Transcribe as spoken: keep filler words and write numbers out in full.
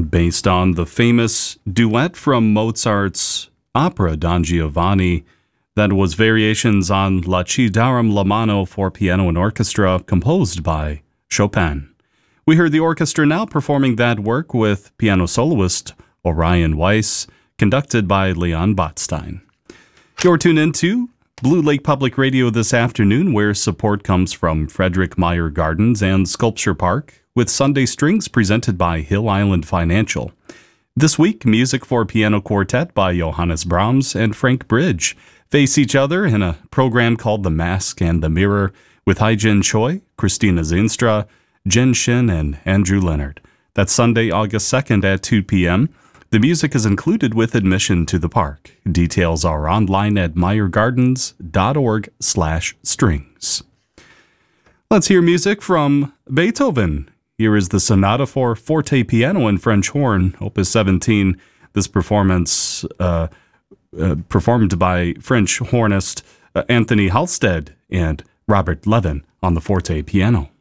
based on the famous duet from Mozart's opera Don Giovanni that was variations on La Ci darum la mano for piano and orchestra composed by Chopin. We heard the orchestra now performing that work with piano soloist Orion Weiss, conducted by Leon Botstein. You're tuned into Blue Lake Public Radio this afternoon, where support comes from Frederick Meyer Gardens and Sculpture Park, with Sunday Strings presented by Hill Island Financial. This week, music for piano quartet by Johannes Brahms and Frank Bridge face each other in a program called The Mask and the Mirror with Hai-Jin Choi, Christina Zinstra, Jen Shin, and Andrew Leonard. That's Sunday, August second at two p.m. The music is included with admission to the park. Details are online at meyergardens.org slash strings. Let's hear music from Beethoven. Here is the Sonata for Forte Piano and French Horn, Opus seventeen. This performance uh, uh, performed by French hornist uh, Anthony Halstead and Robert Levin on the forte piano.